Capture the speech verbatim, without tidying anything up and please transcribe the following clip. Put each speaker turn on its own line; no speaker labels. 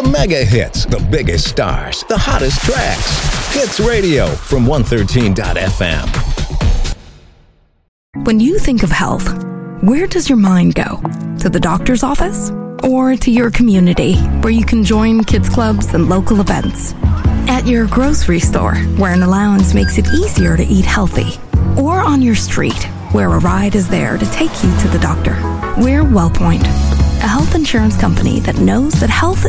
The mega hits, the biggest stars, the hottest tracks. Hits Radio from one thirteen dot f m.
When you think of health, where does your mind go? To the doctor's office? Or to your community, where you can join kids clubs and local events? At your grocery store, where an allowance makes it easier to eat healthy? Or on your street, where a ride is there to take you to the doctor? We're WellPoint, a health insurance company that knows that health